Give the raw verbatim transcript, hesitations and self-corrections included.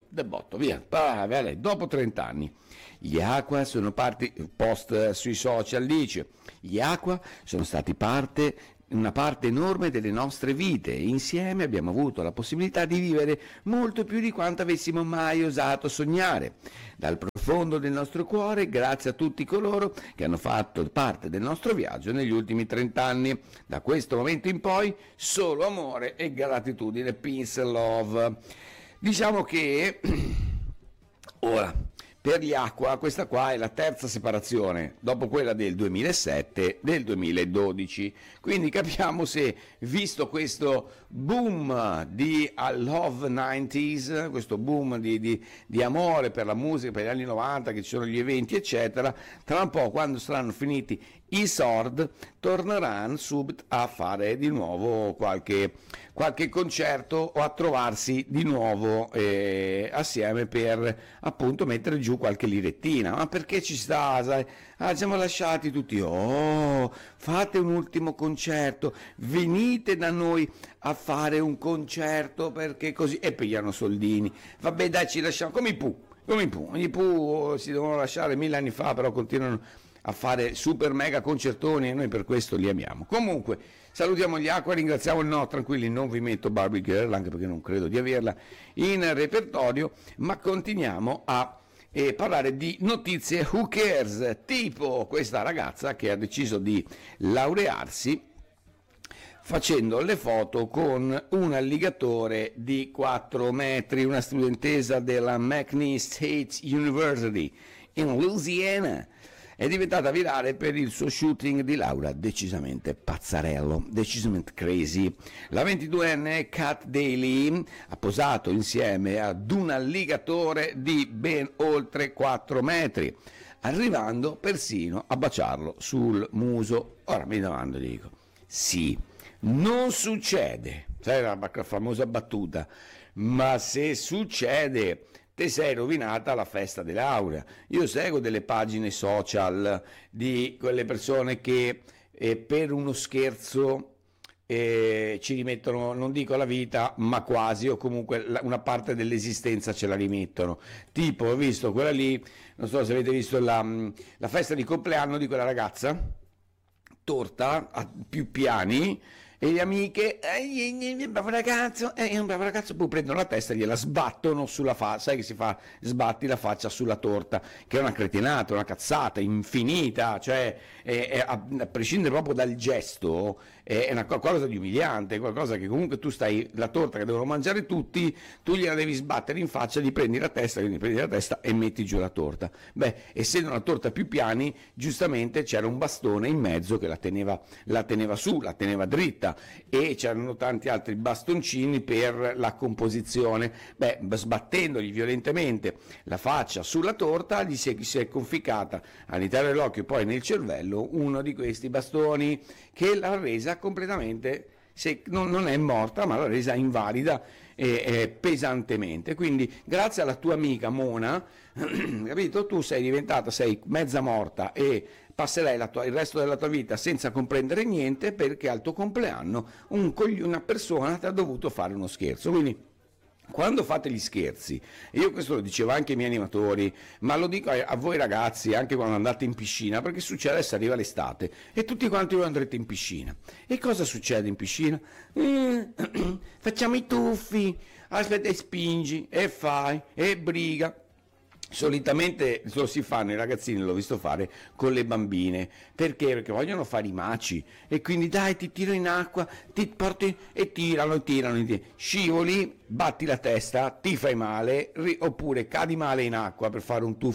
de botto, via. Ah, vale, dopo trenta anni. Gli Aqua sono parte, post sui social dice, gli Aqua sono stati parte, una parte enorme delle nostre vite e insieme abbiamo avuto la possibilità di vivere molto più di quanto avessimo mai osato sognare. Dal profondo del nostro cuore, grazie a tutti coloro che hanno fatto parte del nostro viaggio negli ultimi trenta anni. Da questo momento in poi, solo amore e gratitudine, peace and love. Diciamo che ora, per gli Aqua, questa qua è la terza separazione, dopo quella del duemilasette, del duemiladodici. Quindi capiamo se, visto questo boom di Love novanta, questo boom di, di, di amore per la musica, per gli anni novanta, che ci sono gli eventi, eccetera, tra un po', quando saranno finiti i S O R D, torneranno subito a fare di nuovo qualche, qualche concerto o a trovarsi di nuovo eh, assieme per appunto mettere giù qualche lirettina. Ma perché ci sta, sai? Ah, siamo lasciati tutti, oh, fate un ultimo concerto, venite da noi a fare un concerto, perché così, e pigliano soldini. Vabbè dai, ci lasciamo, come i Pooh, come i Pooh, i Pooh si devono lasciare mille anni fa, però continuano a fare super mega concertoni e noi per questo li amiamo. Comunque salutiamo gli Aqua, ringraziamo il no, tranquilli, non vi metto Barbie Girl, anche perché non credo di averla in repertorio, ma continuiamo a eh, parlare di notizie who cares, tipo questa ragazza che ha deciso di laurearsi facendo le foto con un alligatore di quattro metri, una studentessa della McNeese State University in Louisiana. È diventata virale per il suo shooting di laurea decisamente pazzarello, decisamente crazy. La ventiduenne Kat Daly ha posato insieme ad un alligatore di ben oltre quattro metri, arrivando persino a baciarlo sul muso. Ora mi domando, dico, sì, non succede, sai la famosa battuta, ma se succede, te sei rovinata la festa di laurea. Io seguo delle pagine social di quelle persone che eh, per uno scherzo eh, ci rimettono, non dico la vita, ma quasi, o comunque la, una parte dell'esistenza ce la rimettono. Tipo, ho visto quella lì, non so se avete visto la, la festa di compleanno di quella ragazza, torta a più piani, e le amiche, eh, bravo ragazzo, eh, un bravo ragazzo, poi prendono la testa e gliela sbattono sulla faccia, sai che si fa, sbatti la faccia sulla torta, che è una cretinata, una cazzata infinita, cioè è, è, a, a prescindere proprio dal gesto, è, è una qualcosa di umiliante, qualcosa che comunque tu stai, la torta che devono mangiare tutti, tu gliela devi sbattere in faccia, gli prendi la testa, quindi prendi la testa e metti giù la torta. Beh, essendo una torta più piani, giustamente c'era un bastone in mezzo che la teneva, la teneva su, la teneva dritta, e c'erano tanti altri bastoncini per la composizione. Beh, sbattendogli violentemente la faccia sulla torta, gli si è, si è conficcata all'interno dell'occhio e poi nel cervello uno di questi bastoni che l'ha resa completamente, se, non, non è morta, ma l'ha resa invalida e, e pesantemente. Quindi grazie alla tua amica Mona, capito, tu sei diventata, sei mezza morta e passerai la tua, il resto della tua vita senza comprendere niente, perché al tuo compleanno un, una persona ti ha dovuto fare uno scherzo. Quindi quando fate gli scherzi, io questo lo dicevo anche ai miei animatori, ma lo dico a, a voi ragazzi anche quando andate in piscina, perché succede, adesso arriva l'estate e tutti quanti voi andrete in piscina. E cosa succede in piscina? Eh, facciamo i tuffi, aspetta e spingi, e fai, e briga. Solitamente lo si fanno, i ragazzini l'ho visto fare con le bambine, perché? Perché vogliono fare i maci e quindi dai, ti tiro in acqua, ti porto in... e tirano e tirano, e tirano, scivoli, batti la testa, ti fai male, ri... oppure cadi male in acqua per fare un tuffo